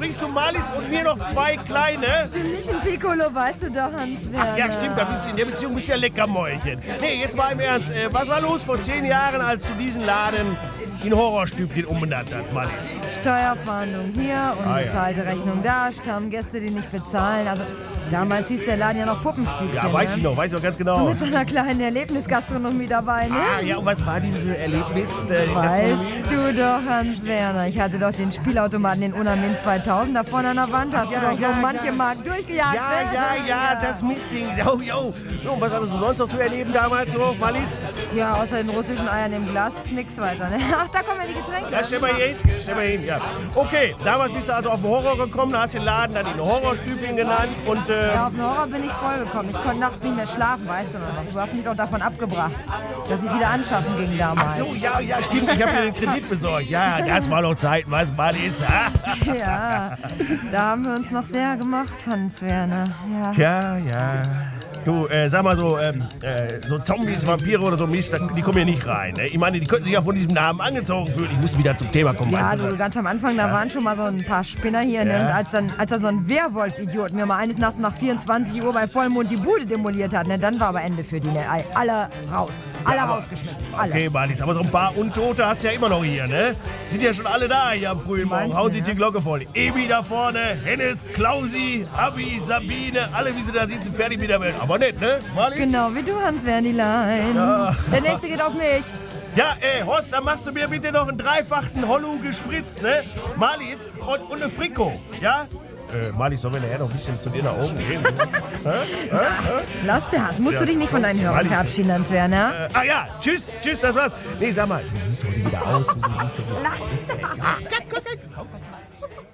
bringst du Marlies und mir noch 2 kleine? Für mich ein Piccolo, weißt du doch, Hans-Werner. Ach ja, stimmt, in der Beziehung bist du ja Leckermäulchen. Nee, jetzt mal im Ernst. Was war los vor 10 Jahren, als du diesen Laden in Horrorstübchen umbenannt hast, Marlies? Steuerfahndung hier, unbezahlte Rechnung da, Stammgäste, die nicht bezahlen. Also damals hieß der Laden ja noch Puppenstübchen. Ja, weiß ich noch ganz genau. So mit so einer kleinen Erlebnisgastronomie dabei, ne? Ah, ja, und was war dieses Erlebnis? Weißt du doch, Hans-Werner, ich hatte doch den Spielautomaten in Unamin 2000 da vorne an der Wand. Hast du doch so manche Mark durchgejagt, ne? Ja, das Mistding. Jo. Und was hattest du sonst noch zu erleben damals so, Marlies? Ja, außer den russischen Eiern im Glas nix weiter, ne? Ach, da kommen ja die Getränke. Ja, stell mal hin, ja. Okay, damals bist du also auf den Horror gekommen, hast den Laden dann in Horrorstübchen genannt und... Ja, auf den Horror bin ich vollgekommen. Ich konnte nachts nicht mehr schlafen, weißt du noch. Du hast mich auch davon abgebracht, dass ich wieder anschaffen ging damals. Ach so, ja, stimmt, ich habe dir den Kredit besorgt. Ja, das war noch Zeit, was Marlies. Ja, da haben wir uns noch sehr gemocht, Hans-Werner. Ja. Du, sag mal so, so Zombies, Vampire oder so Mist, die kommen hier nicht rein. Ne? Ich meine, die könnten sich ja von diesem Namen angezogen fühlen. Ich muss wieder zum Thema kommen, ja, weißt du? Du, ganz am Anfang, da waren schon mal so ein paar Spinner hier. Ne? Und als da so ein Werwolf-Idiot mir mal eines Nachts nach 24 Uhr bei Vollmond die Bude demoliert hat, ne? Dann war aber Ende für die. Ne? Alle raus. Alle rausgeschmissen. Alle. Okay, Marlies, aber so ein paar Untote hast du ja immer noch hier, ne? Sind ja schon alle da hier am frühen Morgen. Hauen sich die Glocke voll. Ebi da vorne, Hennes, Klausi, Abi, Sabine, alle wie sie da sind fertig mit der Welt. Aber nicht, ne? Marlies? Genau wie du, Hans-Wernilein. Ja. Der nächste geht auf mich. Ja, Horst, dann machst du mir bitte noch einen 3-fachen Hollow gespritzt, ne? Marlies und eine Frikot, ja? Marlies, sollen wir nachher noch ein bisschen zu dir nach oben gehen? Lass der Hass. Musst du dich nicht von deinen Hörern verabschieden, Hans-Werner? Ja, tschüss, das war's. Nee, sag mal, wie siehst du heute wieder aus? Lass das. Komm.